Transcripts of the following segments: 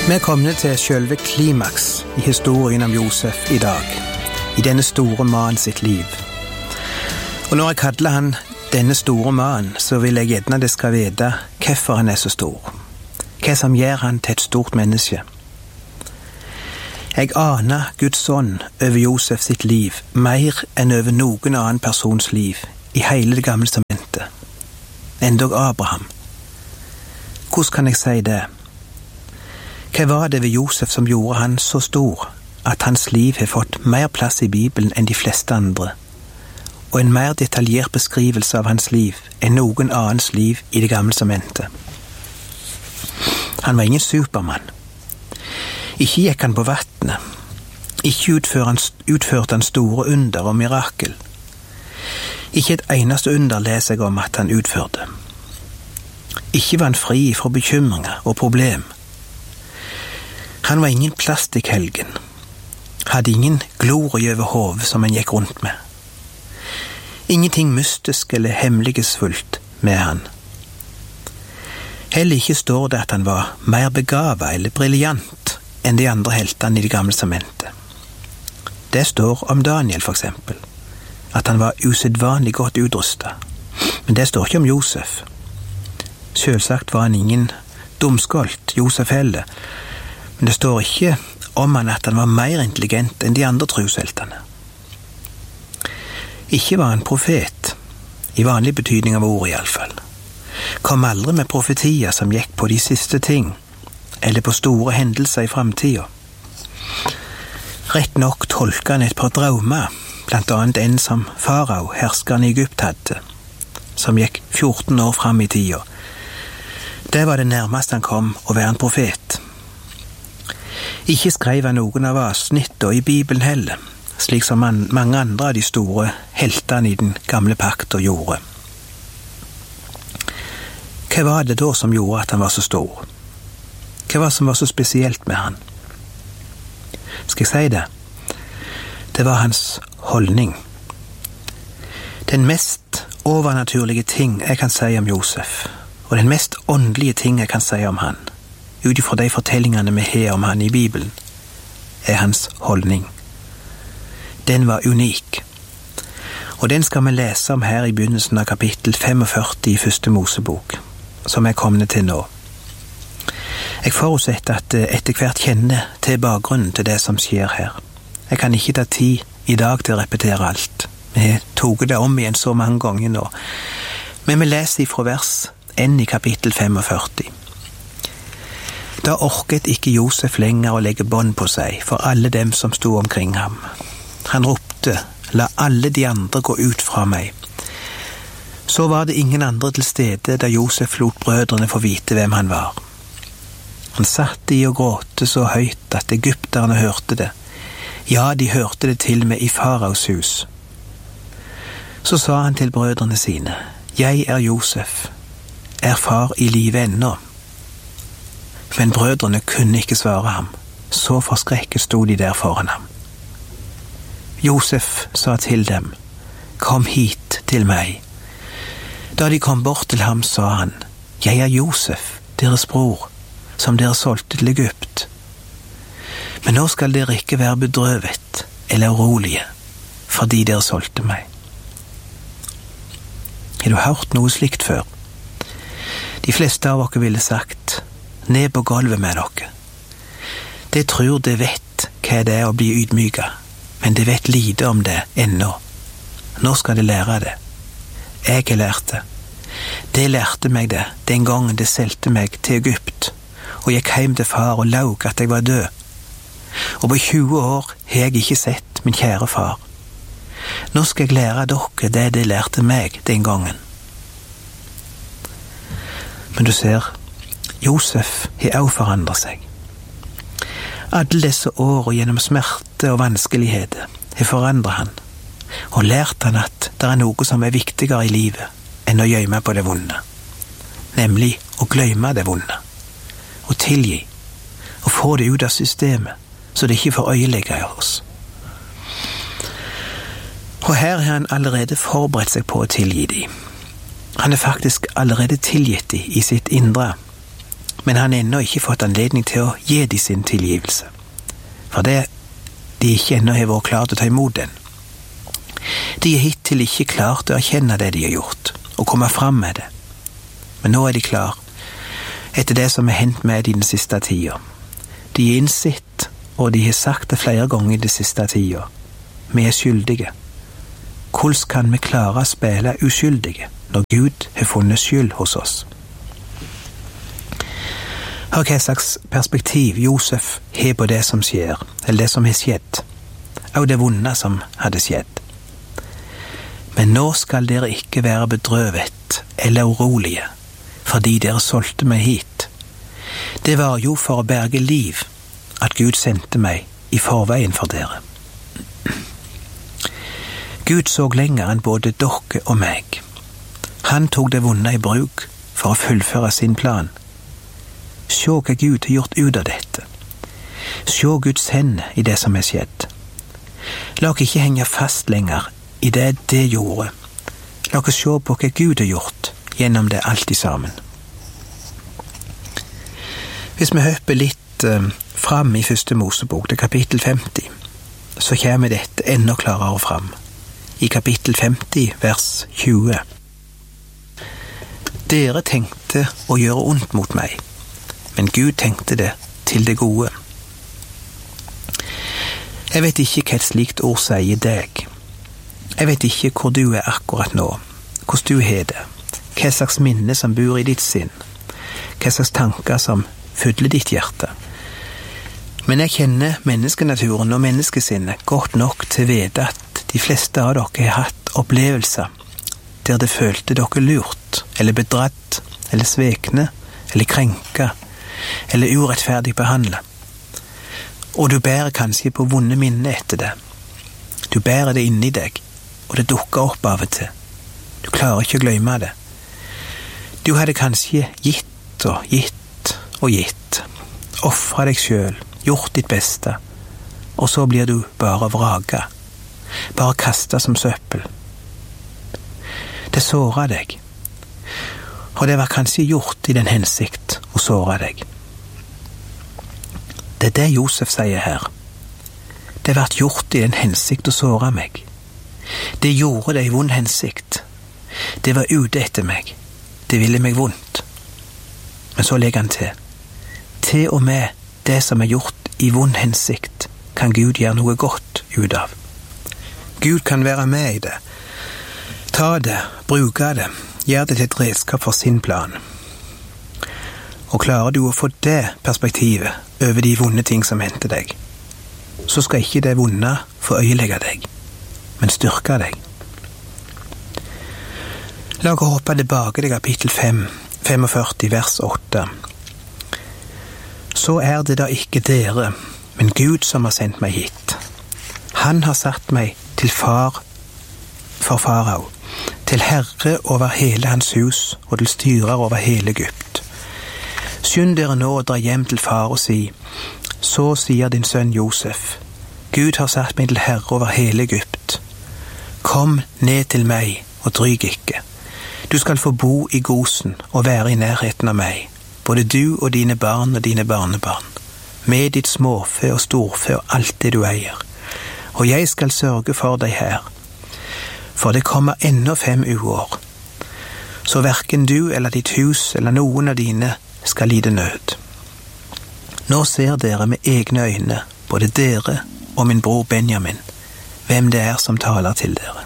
Vi er kommet til selve klimaks i historien om Josef i dag, i denne store mannen sitt liv. Og når jeg kaller han denne store mannen, så vil jeg gjerne det skal vite hvorfor han er så stor. Hva som gjør han til et stort menneske. Jeg aner Guds ånd over Josef sitt liv mer enn over noen annen persons liv i hele det gamle testamentet. Endog Abraham. Hvordan kan jeg si det? Hva var det ved Josef som gjorde han så stor, at hans liv har fått mer plass i Bibelen enn de fleste andre, og en mer detaljert beskrivelse av hans liv enn noen annens liv i det gamle testamentet? Han var ingen supermann. Ikke gikk han på vattnet. Ikke utførte han store under og mirakel. Ikke et eneste under leser jeg om at han utførte. Ikke var han fri fra bekymringer og problem. Han var ingen plastikkhelgen. Hadde ingen glorie over hodet som han gikk rundt med. Ingenting mystisk eller hemmelighetsfullt med han. Heller ikke står det at han var mer begavet eller briljant enn de andre heltene i det gamle testamentet. Det står om Daniel for eksempel, at han var usedvanlig godt utrustet. Men det står ikke om Josef. Selvsagt var han ingen dumskolt, Josef heller, men det står ikke om han at han var mer intelligent enn de andre trosheltene. Ikke var han profet, i vanlig betydning av ordet i alle fall. Kom aldri med profetier som gikk på de siste ting, eller på store hendelser i fremtiden. Rett nok tolka han et par drømmer, blant annet en som farao, herskeren i Egypt, hadde, som gikk 14 år fram i tida. Det var det nærmest han kom å være en profet. Ikke skrev han noen av avsnittene i Bibelen heller, slik som mange andre av de store heltene i den gamle pakta gjorde. Hva var det da som gjorde at han var så stor? Hva var det som var så spesielt med han? Skal jeg si det? Det var hans holdning. Den mest overnaturlige ting jeg kan si om Josef, og den mest åndelige ting jeg kan si om han, utifra de fortellingene vi har om han i Bibelen, er hans holdning. Den var unik. Og den skal vi lese om her i begynnelsen av kapittel 45 i første Mosebok, som er kommet til nå. Jeg forutsetter at etter hvert kjenner til bakgrunnen til det som skjer her. Jeg kan ikke ta tid i dag til å repetere alt. Vi har tatt det om igjen så mange ganger nå. Men vi leser fra vers 1 i kapittel 45. Da orket ikke Josef lenger å legge bånd på seg for alle dem som sto omkring ham. Han ropte, la alle de andre gå ut fra meg. Så var det ingen andre til stede da Josef lot brødrene få vite hvem han var. Han satt i og gråte så høyt at egypterne hørte det. Ja, de hørte det til og med i faraos hus. Så sa han til brødrene sine, jeg er Josef, er far i live ennå. Men brødrene kunne ikke svare ham, så forskrekket sto de der foran ham. Josef sa til dem, kom hit til meg. Da de kom bort til ham, sa han, jeg er Josef, deres bror, som dere solgte til Egypt. Men nå skal dere ikke være bedrøvet eller urolige, fordi dere solgte meg. Har du hørt noe slikt før? De fleste av dere ville sagt, ned på gulvet med dere. Det tror det vet hva det er å bli ydmyket, men det vet lite om det ennå. Nå skal det lære det. Jeg har lært det. Det lærte meg det den gangen det selte meg til Egypt, og gikk hjem til far og laug at jeg var død. Og på 20 år har jeg ikke sett min kjære far. Nå skal jeg lære dere det lærte meg den gangen. Men du ser, Josef har også forandret seg. Alle disse årene gjennom smerte og vanskeligheter har forandret han, og lært han at det er noe som er viktigere i livet enn å gjemme på det vonde, nemlig å glemme det vonde, og tilgi, og få det ut av systemet, så det ikke får øyelegge oss. Og her har han allerede forberedt seg på å tilgi dem. Han er faktisk allerede tilgitt dem i sitt indre, men han har ennå ikke fått anledning til å gi de sin tilgivelse, for det de ikke ennå har vært klart å ta imot den. De er hittil ikke klart å erkjenne det de har gjort, og komme fram med det. Men nå er de klar, etter det som er hendt med i den siste tida. De er innsitt, og de har sagt det flere ganger i den siste tida. Vi er skyldige. Hvordan kan vi klare å spille uskyldige når Gud har funnet skyld hos oss? Hør hva slags perspektiv Josef har på det som skjer, eller det som har skjedd, og det vonde som hadde skjedd. Men nå skal dere ikke være bedrøvet eller urolige, fordi dere solgte meg hit. Det var jo for å berge liv at Gud sendte meg i forveien for dere. Gud så lenger enn både dere og meg. Han tok det vonde i bruk for å fullføre sin plan. Se hva Gud har gjort ut av dette. Se Guds hender i det som er skjedd. La oss ikke henge fast lenger i det gjorde. La oss se på hva Gud har gjort gjennom det alt sammen. Hvis vi hopper litt fram i første Mosebok, til kapittel 50, så kommer dette enda klarere fram. I kapittel 50, vers 20. Dere tenkte å gjøre ondt mot meg, men Gud tenkte det til det gode. Jeg vet ikke hva et slikt ord sier deg. Jeg vet ikke hvor du er akkurat nå, hvordan du har det, hva slags minne som bor i ditt sinn, hva slags tanker som fyller ditt hjerte. Men jeg kjenner menneskenaturen og menneskesinnet godt nok til å vite at de fleste av dere har hatt opplevelser der det følte dere lurt, eller bedratt, eller svekne, eller krenka, eller urettferdig behandlet. Og du bærer kanskje på vonde minner etter det. Du bærer det inni deg, og det dukker opp av og til. Du klarer ikke å glemme det. Du hadde kanskje gitt og gitt og gitt, offret deg selv, gjort ditt beste, og så blir du bare vraket, bare kastet som søppel. Det såret deg, og det var kanskje gjort i den hensikt å såre deg. Det er det Josef sier her. Det ble gjort i den hensikt å såre meg. Det gjorde det i vond hensikt. Det var ute etter meg. Det ville meg vondt. Men så legger han til og med det som er gjort i vond hensikt, kan Gud gjøre noe godt ut av. Gud kan være med i det. Ta det, bruke det, gjøre det til et redskap for sin plan. Og klarer du å få det perspektivet over de vonde ting som hendte deg, så skal ikke det vonde få øyelegge deg, men styrke deg. La oss hoppe tilbake til kapittel 45, vers 8. Så er det da ikke dere, men Gud som har sendt meg hit. Han har satt meg til far for farao, til herre over hele hans hus og til styrer over hele Egypt. Skynd dere nå og dra hjem til far og si, så sier din sønn Josef, Gud har satt meg til herre over hele Egypt. Kom ned til meg og dryg ikke. Du skal få bo i Gosen og være i nærheten av meg, både du og dine barn og dine barnebarn, med ditt småfe og storfe og alt det du eier. Og jeg skal sørge for deg her, for det kommer ennå 5 uår, så hverken du eller ditt hus eller noen av dine skal lide nød. Nå ser dere med egne øyne, både dere og min bror Benjamin, hvem det er som taler til dere.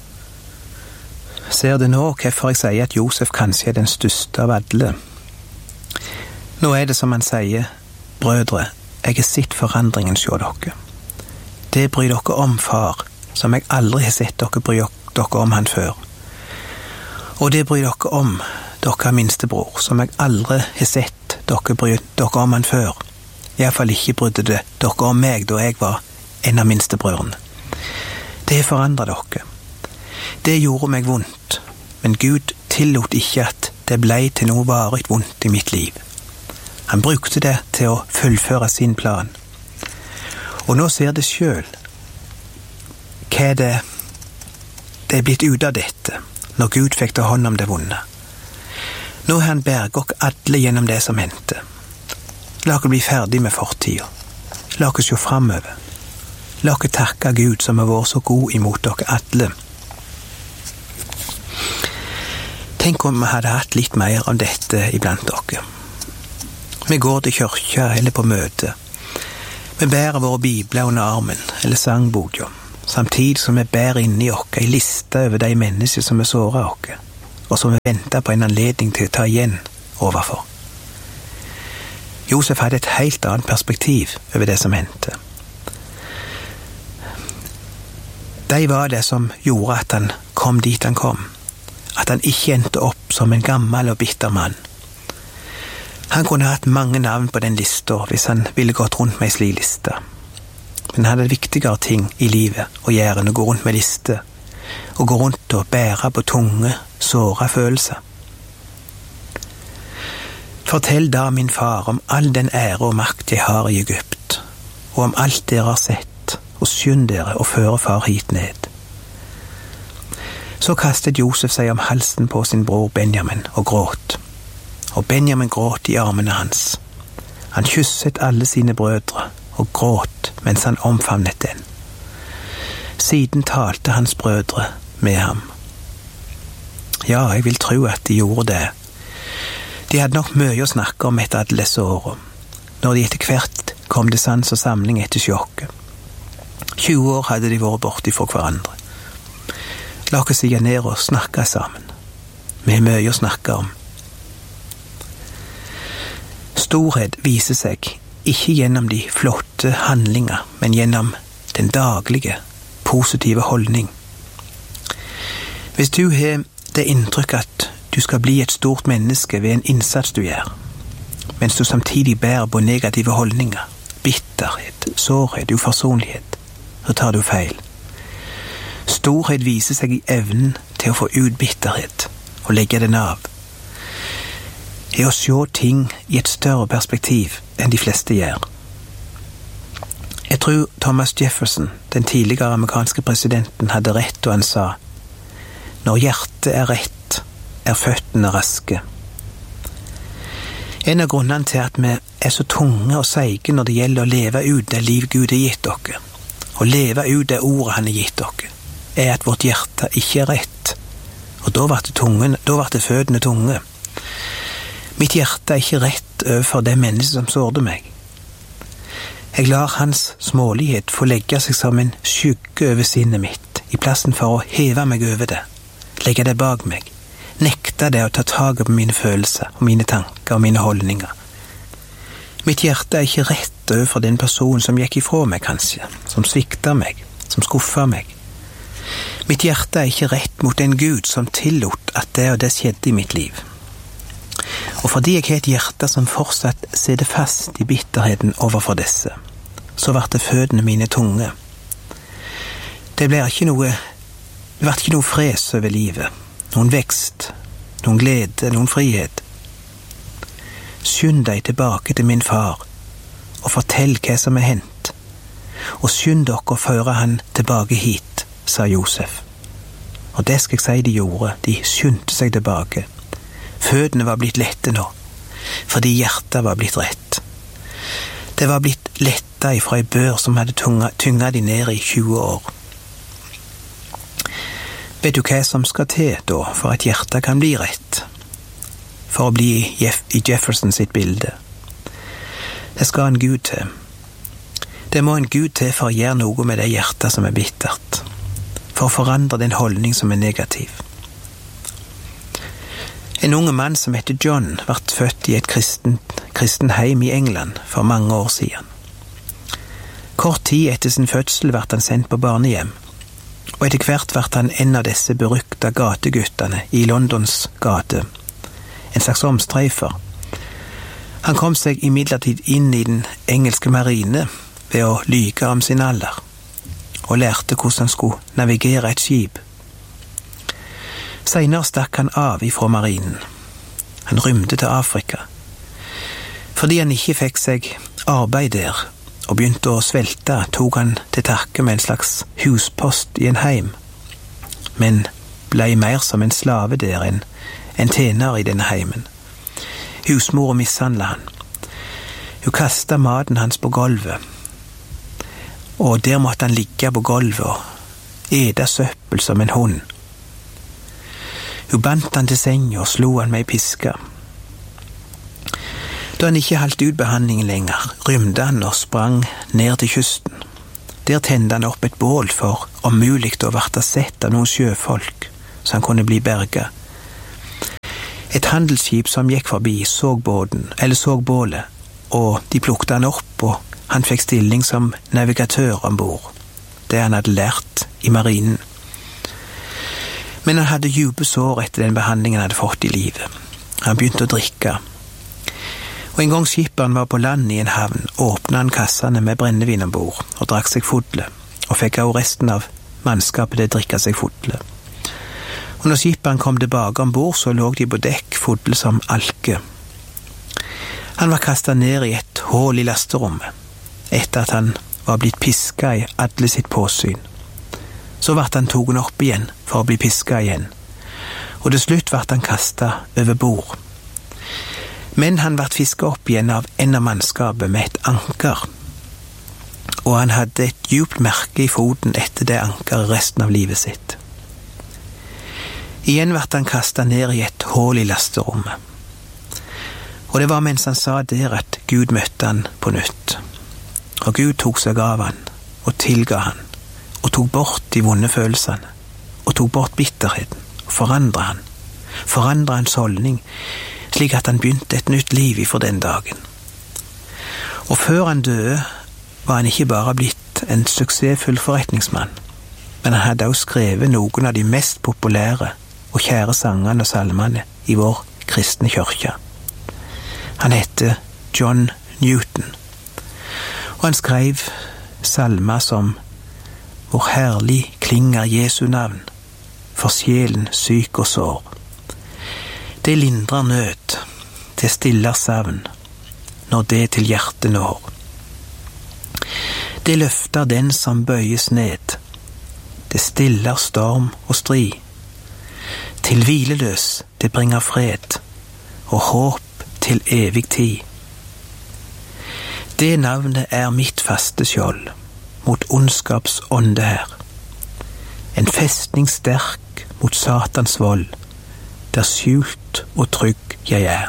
Ser du nå hvorfor jeg sier at Josef kanskje er den største av alle? Nå er det som han sier, brødre, jeg har sett forandringen hos dere. Det bryr dere om far, som jeg aldri har sett dere bry dere om han før. Og det bryr dere om dere minstebror, som jeg aldri har sett dere bry dere om han før. I hvert fall ikke brydde det dere om meg da jeg var en av minstebrødrene. Det har forandret dere. Det gjorde meg vondt, men Gud tillot ikke at det ble til noe varig vondt i mitt liv. Han brukte det til å fullføre sin plan. Og nå ser det selv hva det er blitt ut av dette, når Gud fikk ta hånd om det vonde. Nå han berget okk alle gjennom det som hendte. La oss bli ferdig med fortida. La oss se framover. La oss takke Gud som har vært så god imot dere alle. Tenk om vi hadde hatt litt mer av dette iblant dere. Vi går til kirka eller på møte. Vi bærer våre bibler under armen eller sangboka, samtidig som vi bærer inni oss en liste over de mennesker som vi såret oss, og som vi venter på en anledning til å ta igjen overfor. Josef hadde et helt annet perspektiv over det som hendte. Det var det som gjorde at han kom dit han kom, at han ikke endte opp som en gammel og bitter mann. Han kunne hatt mange navn på den lista hvis han ville gått rundt med en slik liste. Men han hadde viktigere ting i livet å gjøre enn å gå rundt med liste, og gå rundt og bære på tunge, såre følelser. Fortell da min far om all den ære og makt jeg har i Egypt, og om alt dere har sett, og skynd dere og føre far hit ned. Så kastet Josef seg om halsen på sin bror Benjamin og gråt. Og Benjamin gråt i armene hans. Han kysset alle sine brødre og gråt mens han omfavnet den. Siden talte hans brødre med ham. Ja, jeg vil tro at de gjorde det. De hadde nok mye å snakke om etter alle disse årene, når de etter hvert kom til sans og samling etter sjokket. 20 år hadde de vært borte fra hverandre. La oss sige ned og snakke sammen. Vi har mye å snakke om. Storhet viser seg ikke gjennom de flotte handlinger, men gjennom den daglige, positive holdning. Hvis du har det inntrykk at du skal bli et stort menneske ved en innsats du gjør, mens du samtidig bærer på negative holdninger, bitterhet, sårhet, uforsonlighet, så tar du feil. Storhet viser seg i evnen til å få ut bitterhet og legge den av. Det å se ting i et større perspektiv enn de fleste gjør. Jeg tror Thomas Jefferson, den tidligere amerikanske presidenten, hadde rett da han sa: når hjertet er rett, er føttene raske. En av grunnene til at vi er så tunge og seige når det gjelder å leve ut det liv Gud har gitt dere, og leve ut det ordet han har gitt dere, er at vårt hjerte ikke er rett. Og da ble det fødende tunge. Mitt hjerte er ikke rett overfor det mennesket som sårte meg. Jeg lar hans smålighet få legge seg som en skygge over sinnet mitt, i plassen for å heve meg over det, legge det bak meg, nekte det å ta tag på mine følelser og mine tanker og mine holdninger. Mitt hjerte er ikke rett overfor den personen som gikk ifra meg kanskje, som sviktet meg, som skuffet meg. Mitt hjerte er ikke rett mot en Gud som tillot at det og det skjedde i mitt liv. Og fordi jeg har et hjerte som fortsatt sitter fast i bitterheten overfor disse, så ble det fødene mine tunge. Det ble ikke noe fres over livet, noen vekst, noen glede, noen frihet. Skynd deg tilbake til min far, og fortell hva som er hendt. Og skynd dere å føre han tilbake hit, sa Josef. Og det skal jeg si de gjorde, de skyndte seg tilbake. Fødene var blitt lette nå, fordi hjertet var blitt rett. Det var blitt letta ifra ei bør som hadde tynga de ned i 20 år. Vet du hva som skal til da, for at hjertet kan bli rett? For å bli i Jefferson sitt bilde. Det skal en Gud til. Det må en Gud til for å gjøre noe med det hjertet som er bittert, for å forandre den holdning som er negativ. En unge mann som heter John ble født i et kristen heim i England for mange år siden. Kort tid etter sin fødsel ble han sendt på barnehjem, og etter hvert ble han en av disse berykta gateguttene i Londons gate, en slags omstreifer. Han kom seg imidlertid inn i den engelske marine ved å lyge om sin alder, og lærte hvordan han skulle navigere et skip. Senere stakk han av ifra marinen. Han rymte til Afrika. Fordi han ikke fikk seg arbeid der, og begynte å svelte, tok han til takke med en slags huspost i en heim, men ble mer som en slave der enn en tjener i denne heimen, Husmor mishandlet han. Hun kastet maten hans på gulvet, og der måtte han ligge på gulvet og ete søppel som en hund. Hun bandt han til senga og slo han med ei piske. Da han ikke holdt ut behandlingen lenger, rymte han og sprang ned til kysten. Der tente han opp et bål for om mulig å verte sett av noen sjøfolk, så han kunne bli berget. Et handelsskip som gikk forbi så bålet, og de plukket han opp, og han fikk stilling som navigatør ombord, det han hadde lært i marinen. Men han hadde dype sår etter den behandlingen han hadde fått i livet. Han begynte å drikke. Og en gang skipperen var på land i en havn, åpnet han kassene med brennevin ombord og drakk seg fodle, og fikk også resten av mannskapet til å drikke seg fodle. Og når skipperen kom tilbake ombord, så lå de på dekk fodle som alke. Han var kastet ned i et hål i lasterommet, etter at han var blitt pisket i alle sitt påsyn. Så ble han togen opp igjen for å bli pisket igjen, og til slutt ble han kastet over bord. Men han ble fisket opp igjen av en av mannskapet med et anker, og han hadde et djupt merke i foten etter det ankeret resten av livet sitt. Igjen ble han kastet ned i et hål i lasterommet. Og det var mens han sa der at Gud møtte han på nytt. Og Gud tok seg av han, og tilga han, og tok bort de vonde følelsene, og tok bort bitterheten, og forandret hans holdning, slik at han begynte et nytt liv ifra den dagen. Og før han døde, var han ikke bare blitt en suksessfull forretningsmann, men han hadde også skrevet noen av de mest populære og kjære sangene og salmene i vår kristne kirke. Han heter John Newton, og han skrev salmer som «Hvor herlig klinger Jesu navn, for sjelen syk og sår. Det lindrer nød, det stiller savn, når det til hjertet når. Det løfter den som bøyes ned, det stiller storm og strid. Til hvileløs det bringer fred, og håp til evig tid. Det navnet er mitt faste skjold, mot ondskaps ånde her. En festning sterk mot Satans vold, der skjult og trygg jeg er.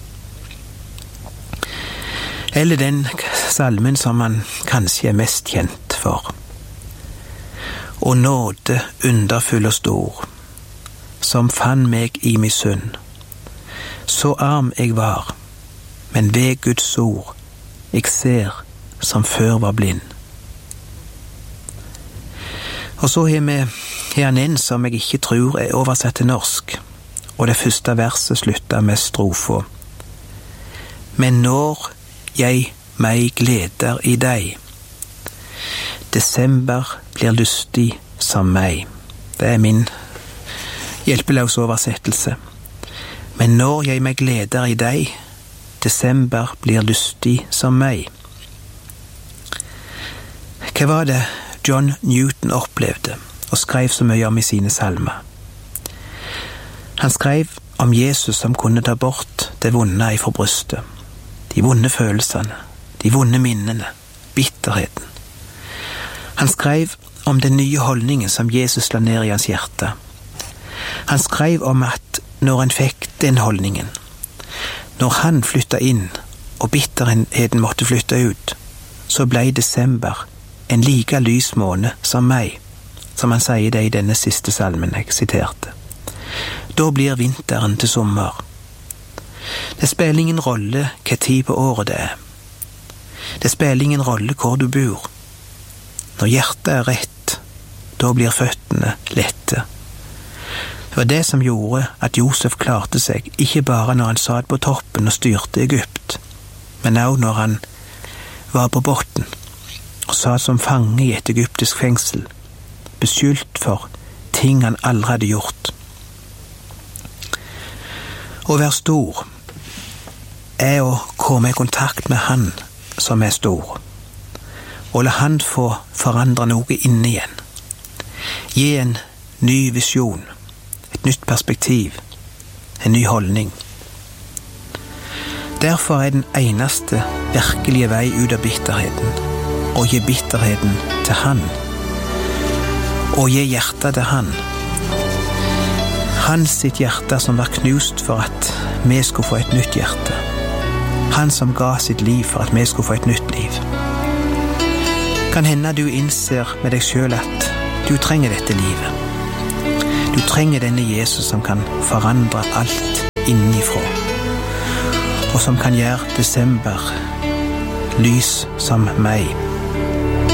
Eller den salmen som man kanskje er mest kjent for. Og nåde underfull og stor, som fann meg i min synd. Så arm jeg var, men ved Guds ord, jeg ser som før var blind. Og så har vi her en som jeg ikke tror er oversatt til norsk, og det første verset slutter med strofa. Men når jeg meg gleder i deg, desember blir lystig som meg. Det er min hjelpeløse oversettelse. Men når jeg meg gleder i deg, desember blir lystig som meg. Hva var det John Newton opplevde og skrev så mye om i sine salmer? Han skrev om Jesus som kunne ta bort det vonde ifra brystet, de vonde følelsene, de vonde minnene, bitterheten. Han skrev om den nye holdningen som Jesus la ned i hans hjerte. Han skrev om at når han fikk den holdningen, når han flyttet inn og bitterheten måtte flytte ut, så ble desember en like lys måne som meg, som han sier det i denne siste salmen jeg siterte. Da blir vinteren til sommer. Det spiller ingen rolle hva tid på året det er. Det spiller ingen rolle hvor du bor. Når hjertet er rett, da blir føttene lette. Det var det som gjorde at Josef klarte seg, ikke bare når han satt på toppen og styrte Egypt, men også når han var på botten og satt som fange i et egyptisk fengsel, beskyldt for ting han aldri hadde gjort. Å være stor er å komme i kontakt med han som er stor, og la han få forandre noe inne igjen. Gi en ny visjon, et nytt perspektiv, en ny holdning. Derfor er den eneste virkelige vei ut av bitterheten å gi bitterheten til han, og gi hjertet til han. Han sitt hjerte som var knust for at vi skulle få et nytt hjerte. Han som ga sitt liv for at vi skulle få et nytt liv. Kan hende du innser med deg selv at du trenger dette livet. Du trenger denne Jesus som kan forandre alt innifra, og som kan gjøre desember lys som meg.